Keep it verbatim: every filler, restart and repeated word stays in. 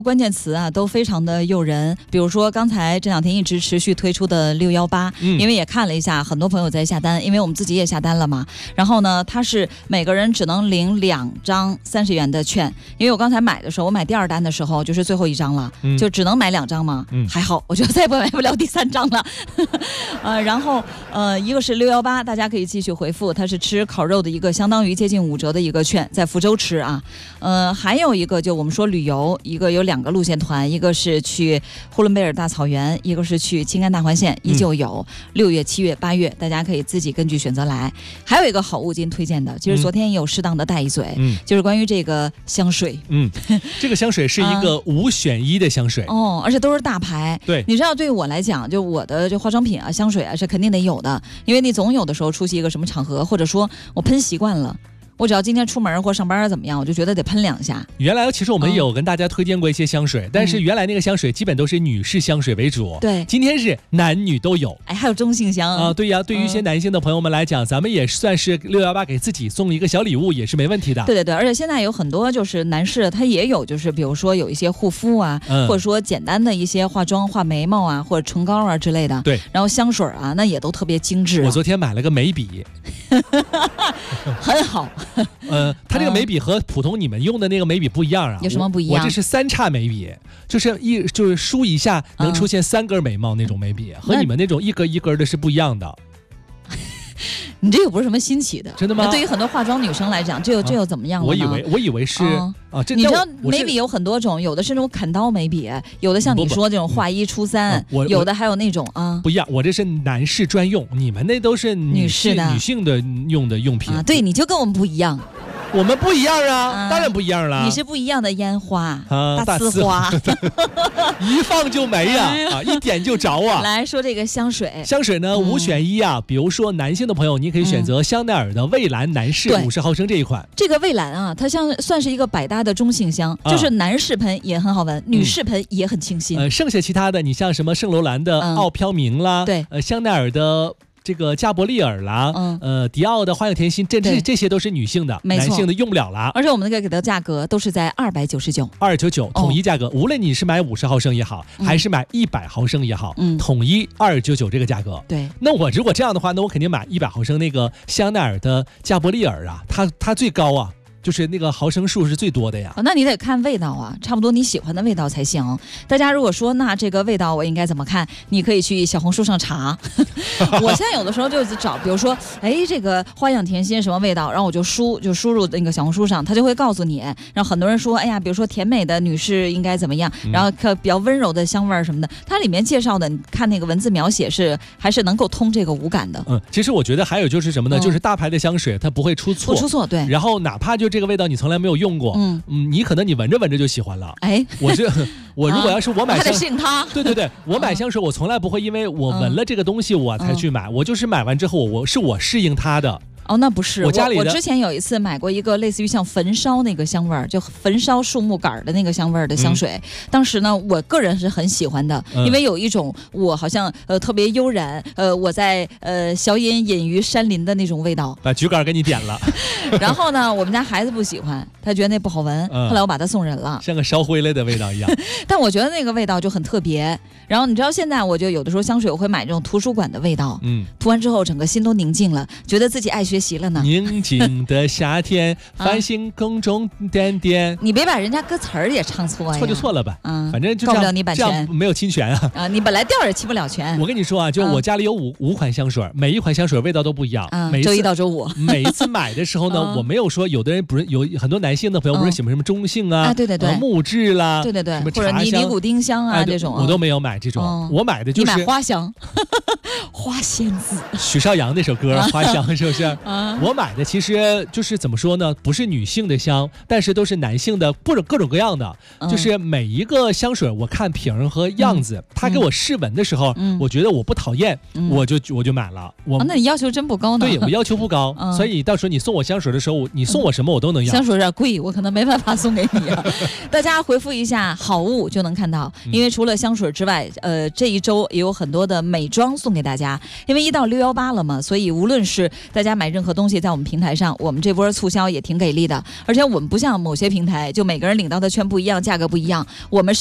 关键词啊都非常的诱人，比如说刚才这两天一直持续推出的六一八，嗯，因为也看了一下，很多朋友在下单，因为我们自己也下单了嘛。然后呢，它是每个人只能领两张三十元的券，因为我刚才买的时候，我买第二单的时候就是最后一张了，嗯、就只能买两张嘛。嗯，还好，我觉得再也不买不了第三张了。呃，然后呃，一个是六一八，大家可以继续回复，它是吃烤肉的一个相当于接近五折的一个券，在福州吃啊。呃，还有一个就我们说旅游，一个有两个路线团，一个是去呼伦贝尔大草原，一个是去青甘大环线，依旧有六月、七月、八月，大家可以自己根据选择来。还有一个好物金推荐的，其实昨天也有适当的带一嘴，嗯，就是关于这个香水， 嗯，这个香水是一个五选一的香水， 啊、哦，而且都是大牌。 对， 你知道，对于我来讲，就我的这化妆品啊、香水啊是肯定得有的，因为你总有的时候出席一个什么场合，或者说我喷习惯了。我只要今天出门或上班怎么样，我就觉得得喷两下。 原来其实我们有跟大家推荐过一些香水，嗯、但是原来那个香水基本都是女士香水为主。 对， 今天是男女都有。 哎，还有中性香啊！对呀，对于一些男性的朋友们来讲，嗯、咱们也算是六一八给自己送一个小礼物，也是没问题的。 对对对，而且现在有很多就是男士，他也有就是比如说有一些护肤啊，嗯、或者说简单的一些化妆、画眉毛啊，或者唇膏啊之类的。 对， 然后香水啊，那也都特别精致、啊。 我昨天买了个眉笔， 很好。 呃。它这个眉笔和普通你们用的那个眉笔不一样啊， 有什么不一样？ 我, 我这是三叉眉笔，就是一就是梳一下能出现三根眉毛那种眉笔，嗯、和你们那种一根一根的是不一样的。 你这又不是什么新奇的， 真的吗？ 对于很多化妆女生来讲，这又这又怎么样了呢？ 我以为我以为是、嗯、啊，这你知道眉笔有很多种，有的是那种砍刀眉笔，有的像你说这种画一出三， 不不有的还有那种啊不一样。我这是男士专用，你们那都是女士的女性的用的用品啊。对，你就跟我们不一样。 我们不一样啊，嗯、当然不一样了。 你是不一样的烟花， 啊、 大呲花， 一放就没呀、啊，啊，一点就着啊。 来说这个香水， 香水呢、嗯、五选一啊。比如说男性的朋友，你可以选择香奈儿的蔚蓝男士五十毫升这一款。 这个蔚蓝啊，它像算是一个百搭的中性香，啊、就是男士喷也很好闻，嗯、女士喷也很清新。 呃，剩下其他的，你像什么圣罗兰的傲飘明啦， 嗯、对， 呃，香奈儿的。这个加伯利尔啦，嗯，呃，迪奥的花样甜心，这这这些都是女性的，男性的用不了了。 而且我们那个给的价格都是在二百九十九， 二九九统一价格，哦、无论你是买五十毫升也好，嗯、还是买一百毫升也好，嗯，统一二九九这个价格。 对， 那我如果这样的话，那我肯定买一百毫升那个香奈儿的加伯利尔啊，它它最高啊。就是那个毫升数是最多的呀、 哦，那你得看味道啊，差不多你喜欢的味道才行。大家如果说那这个味道我应该怎么看，你可以去小红书上查。我现在有的时候就找，比如说，哎，这个花样甜心什么味道，然后我就输就输入那个小红书上，它就会告诉你。然后很多人说，哎呀，比如说甜美的女士应该怎么样，然后可比较温柔的香味什么的，它里面介绍的，你看那个文字描写是还是能够通这个五感的。 嗯，其实我觉得还有就是什么呢？嗯、就是大牌的香水它不会出错， 不出错，对。 然后哪怕就这个味道你从来没有用过，嗯嗯，你可能你闻着闻着就喜欢了。 哎， 我是我如果要是我买香， 还得适应它。 对对对，我买香水我从来不会因为我闻了这个东西我才去买，嗯、我就是买完之后我我是我适应它的。 哦，那不是我家里我，我之前有一次买过一个类似于像焚烧那个香味儿，就焚烧树木杆的那个香味儿的香水。嗯、当时呢，我个人是很喜欢的，嗯、因为有一种我好像呃特别悠然，呃我在呃小隐隐于山林的那种味道。 把桔杆给你点了。 然后呢，我们家孩子不喜欢，他觉得那不好闻，嗯、后来我把它送人了， 像个烧灰了的味道一样。 但我觉得那个味道就很特别。然后你知道现在我就有的时候香水我会买这种图书馆的味道，嗯，涂完之后整个心都宁静了，觉得自己爱学习了呢。 宁静的夏天，繁星空中点点。 你别把人家歌词儿也唱错呀。 错就错了吧，嗯，反正就这样， 告不了你版权， 这样没有侵权啊。 啊，你本来调也侵不了权。 我跟你说啊，就我家里有五、嗯、五款香水，每一款香水味道都不一样。 嗯， 每周一到周五。 每一次买的时候呢，嗯、我没有说，有的人不是有很多男性的朋友不是喜欢什么中性啊， 啊对对对， 呃、木质啦， 对对对， 什么或者尼尼古丁香啊、哎、这种， 我都没有买这种，嗯、我买的就是你买花香，花仙子， 许绍洋那首歌《花香》是不是？啊、我买的其实就是怎么说呢，不是女性的香，但是都是男性的，各种各种各样的，嗯、就是每一个香水我看瓶和样子，嗯、他给我试闻的时候，嗯、我觉得我不讨厌，嗯、我就我就买了。我、 哦、那你要求真不高呢？ 对，我要求不高，嗯、所以到时候你送我香水的时候，你送我什么我都能要。 香水有点贵。 贵，我可能没办法送给你啊。大家回复一下好物就能看到，因为除了香水之外，呃，这一周也有很多的美妆送给大家。因为一到六幺八了嘛，所以无论是大家买任何东西，在我们平台上，我们这波促销也挺给力的。而且我们不像某些平台，就每个人领到的券不一样，价格不一样，我们是